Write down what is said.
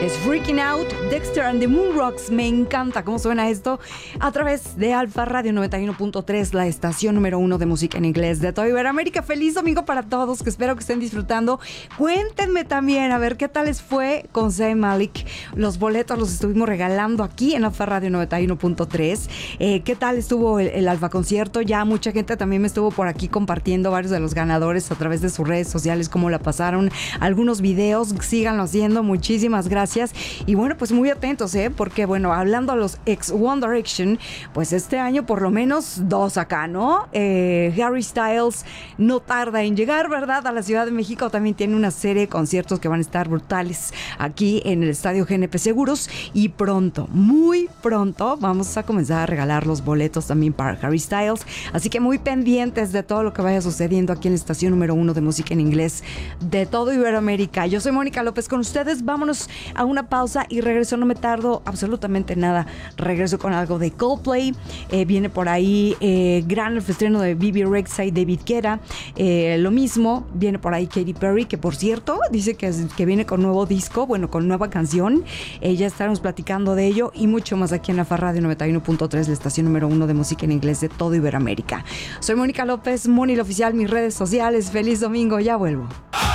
Es Freaking Out, Dexter and the Moonrocks. Me encanta cómo suena esto a través de Alfa Radio 91.3, la estación número 1 de música en inglés de toda Iberoamérica. Feliz domingo para todos, que espero que estén disfrutando. Cuéntenme también, a ver qué tal les fue con Zayn Malik. Los boletos los estuvimos regalando aquí en Alfa Radio 91.3. ¿Qué tal estuvo el Alfa concierto? Ya mucha gente también me estuvo por aquí compartiendo varios de los ganadores a través de sus redes sociales, cómo la pasaron, algunos videos, síganlo haciendo, muchísimas gracias. Y bueno, pues muy atentos, porque bueno, hablando a los ex One Direction, pues este año por lo menos 2 acá, ¿no? Harry Styles no tarda en llegar, ¿verdad? A la Ciudad de México. También tiene una serie de conciertos que van a estar brutales aquí en el Estadio GNP Seguros, y pronto, muy pronto, vamos a comenzar a regalar los boletos también para Harry Styles. Así que muy pendientes de todo lo que vaya sucediendo aquí en la estación número 1 de música en inglés de todo Iberoamérica. Yo soy Mónica López con ustedes. Vámonos a una pausa y regreso. No me tardo absolutamente nada. Regreso con algo de Coldplay. Viene por ahí gran estreno de Bibi Rexha y David Guetta. Lo mismo, viene por ahí Katy Perry, que por cierto dice que viene con nuevo disco, bueno, con nueva canción. Ya estaremos platicando de ello y mucho más aquí en la Radio 91.3, la estación número 1 de música en inglés de todo Iberoamérica. Soy Mónica López, Moni la Oficial, mis redes sociales. Feliz domingo, ya vuelvo.